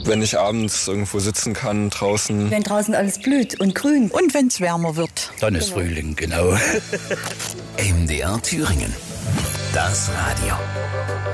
Wenn ich abends irgendwo sitzen kann, draußen. Wenn draußen alles blüht und grün. Und wenn es wärmer wird. Dann ist Frühling, genau. MDR Thüringen. Das Radio.